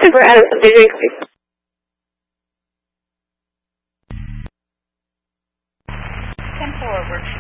We're having something to drink, please. 10-4, we're